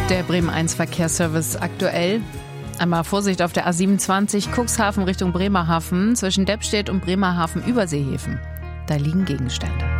Der Bremen 1 Verkehrsservice aktuell. Einmal Vorsicht auf der A27 Cuxhaven Richtung Bremerhaven zwischen Deppstedt und Bremerhaven Überseehäfen. Da liegen Gegenstände.